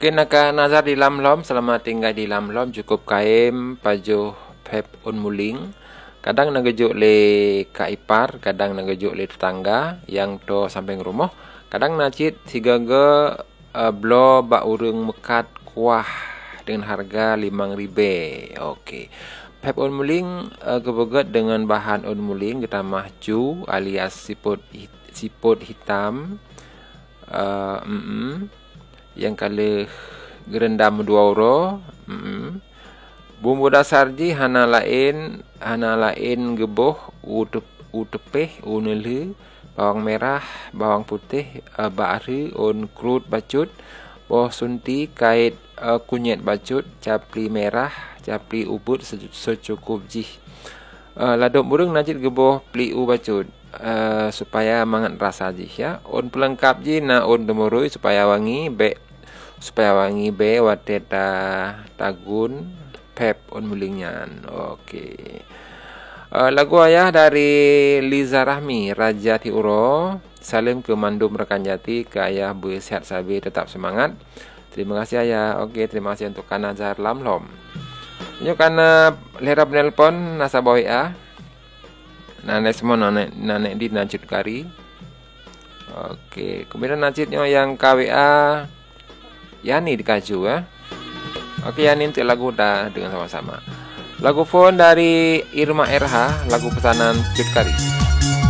Okey, nak nazar di lam lom, selamat tinggal di lam lom, cukup kaim pajuh pep un muling. Kadang nagejuk le ka ipar, kadang nagejuk le tetangga yang to samping rumah. Kadang nacit sigaga blo ba urung mekat kuah dengan harga 5.000. Okey. Pep un muling kebeget dengan bahan un muling ditambah ju alias siput hitam. Yang kali gerendam 2 euro. Bumbu dasar ji hana lain geboh utepeh unele, bawang merah, bawang putih, bari un krut bacut, boh sunti kait kunyit bacut, capli merah, capli ubut secukup ji. Laduk burung najit geboh pliu bacut. Supaya mangat rasa ji ya. Un pelengkap ji na un temurui supaya wangi be watet tagun pep un mulingnya. Okey. Lagu ayah dari Liza Rahmi, Raja Tiuro. Salim ke Mandum Rekan Jati, ke ayah bersihat sabi tetap semangat. Terima kasih ayah. Okey, terima kasih untuk Kanazar Lamlom. Nyuk kana lera penelpon nasabah WA. Nanek semua nanek di najut kari. Okey, kemudian najutnya yang KWA Yani di Kaju ya. Okey, Yani untuk lagu dah dengan sama-sama. Lagu phone dari Irma RH, lagu pesanan cut kari.